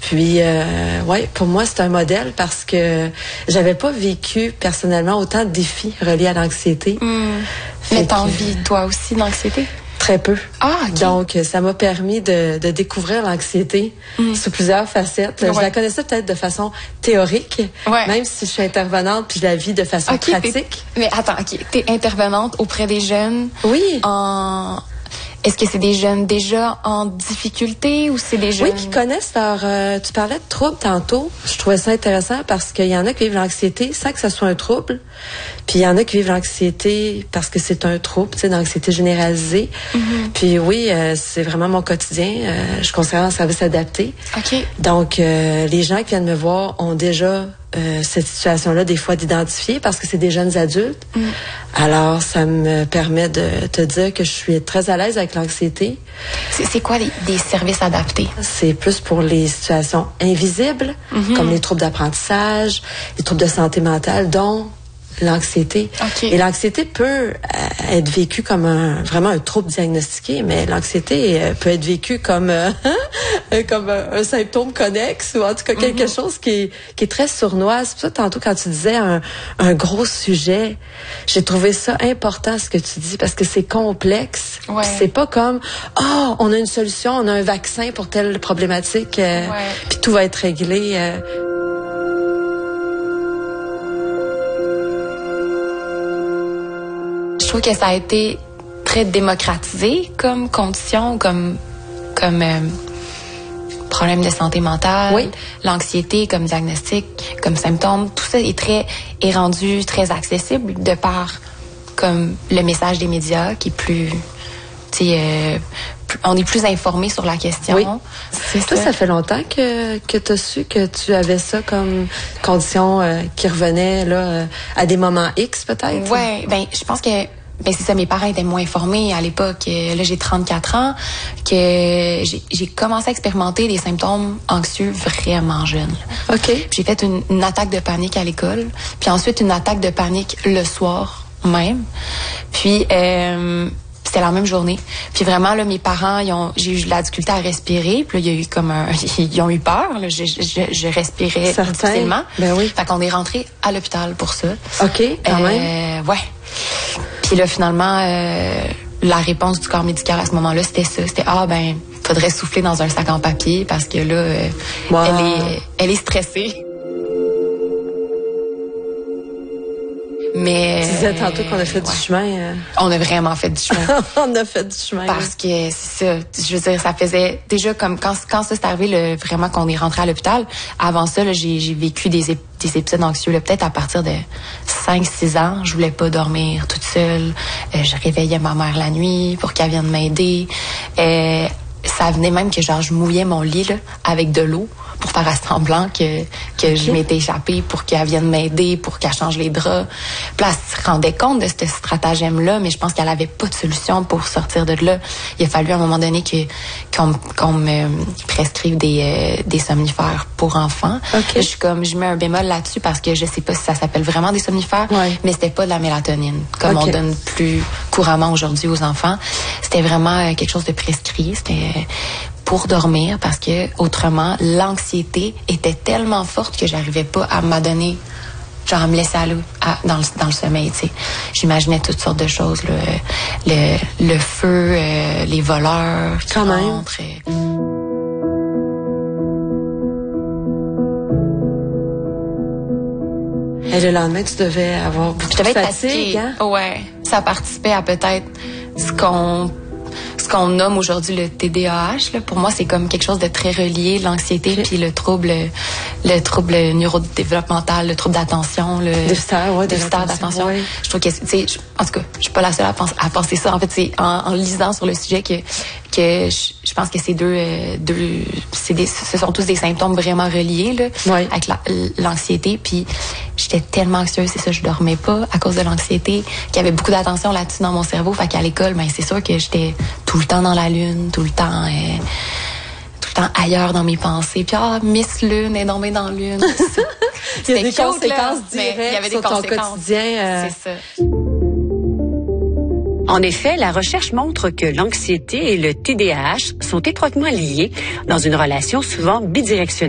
Puis, ouais, pour moi, c'est un modèle parce que j'avais pas vécu personnellement autant de défis reliés à l'anxiété. Mais t'en vis toi aussi d'anxiété? Très peu. Ah, OK. Donc, ça m'a permis de découvrir l'anxiété sous plusieurs facettes. Je la connaissais peut-être de façon théorique, même si je suis intervenante puis je la vis de façon pratique. Mais attends, t'es intervenante auprès des jeunes. Oui. Est-ce que c'est des jeunes déjà en difficulté ou c'est des jeunes... Oui, qui connaissent leur... tu parlais de troubles tantôt. Je trouvais ça intéressant parce qu'il y en a qui vivent l'anxiété sans que ça soit un trouble. Puis il y en a qui vivent l'anxiété parce que c'est un trouble, tu sais, d'anxiété généralisée. Puis oui, c'est vraiment mon quotidien. Je considère un service adapté. OK. Donc, les gens qui viennent me voir ont déjà... cette situation-là, des fois, d'identifier parce que c'est des jeunes adultes. Alors, ça me permet de te dire que je suis très à l'aise avec l'anxiété. C'est quoi des services adaptés? C'est plus pour les situations invisibles, comme les troubles d'apprentissage, les troubles de santé mentale, dont l'anxiété. Okay. Et l'anxiété peut être vécue comme vraiment un trouble diagnostiqué, mais l'anxiété peut être vécue comme comme un symptôme connexe ou en tout cas quelque chose qui est très sournois. C'est pour ça tantôt quand tu disais un gros sujet, j'ai trouvé ça important ce que tu dis parce que c'est complexe. Ouais. C'est pas comme on a une solution, on a un vaccin pour telle problématique puis tout va être réglé. Je trouve que ça a été très démocratisé comme condition, comme problème de santé mentale, l'anxiété comme diagnostic, comme symptôme. Tout ça est rendu très accessible de par comme le message des médias qui est plus, on est plus informé sur la question. Oui. Toi, ça fait longtemps que tu as su que tu avais ça comme condition qui revenait là à des moments X peut-être? Ouais, je pense que c'est ça, mes parents étaient moins informés à l'époque. Là, j'ai 34 ans, que j'ai commencé à expérimenter des symptômes anxieux vraiment jeunes. OK. J'ai fait une attaque de panique à l'école, puis ensuite une attaque de panique le soir même. Puis c'était la même journée. Puis vraiment, là, mes parents, j'ai eu de la difficulté à respirer. Puis là, il y a eu comme ils ont eu peur. Là. Je respirais difficilement. Ben oui. Fait qu'on est rentré à l'hôpital pour ça. OK, quand même. Ouais. Puis là, finalement, la réponse du corps médical à ce moment-là, c'était ça. C'était, faudrait souffler dans un sac en papier parce que là, elle est stressée. Mais tu disais tantôt qu'on a fait du chemin. On a vraiment fait du chemin. On a fait du chemin. Parce que c'est ça. Je veux dire, ça faisait déjà comme quand ça s'est arrivé, vraiment qu'on est rentré à l'hôpital. Avant ça, là, j'ai vécu des épisodes anxieux, là, peut-être à partir de 5-6 ans. Je voulais pas dormir toute seule. Je réveillais ma mère la nuit pour qu'elle vienne m'aider. Ça venait même que je mouillais mon lit là, avec de l'eau pour faire semblant que je m'étais échappée pour qu'elle vienne m'aider, pour qu'elle change les draps. Puis là, elle se rendait compte de ce stratagème-là, mais je pense qu'elle avait pas de solution pour sortir de là. Il a fallu à un moment donné qu'on me prescrive des somnifères pour enfants. Okay. Je mets un bémol là-dessus parce que je sais pas si ça s'appelle vraiment des somnifères, mais c'était pas de la mélatonine, comme on donne plus couramment aujourd'hui aux enfants. C'était vraiment quelque chose de prescrit. C'était pour dormir parce que autrement l'anxiété était tellement forte que j'arrivais pas à m'adonner, genre à me laisser aller dans le sommeil, tu sais. J'imaginais toutes sortes de choses, le feu, les voleurs qui rentrent. Et le lendemain, tu devais avoir beaucoup de fatigue, hein? Ouais, ça participait à peut-être ce qu'on nomme aujourd'hui le TDAH. Là. Pour moi, c'est comme quelque chose de très relié, l'anxiété puis le trouble neurodéveloppemental, le trouble d'attention, le déficit d'attention. Ouais. Je trouve que, tu sais, en tout cas, je suis pas la seule à penser ça. En fait, c'est en lisant sur le sujet que je pense que ces ce sont tous des symptômes vraiment reliés là, avec l'anxiété. Puis j'étais tellement anxieuse, c'est ça, je dormais pas à cause de l'anxiété, qu'il y avait beaucoup d'attention là-dessus dans mon cerveau. Fait qu'à l'école, c'est sûr que j'étais tout le temps dans la lune, tout le temps ailleurs dans mes pensées. Puis Miss Lune est tombée dans la lune. Il y a des conséquences directes sur ton quotidien. C'est ça. En effet, la recherche montre que l'anxiété et le TDAH sont étroitement liés dans une relation souvent bidirectionnelle.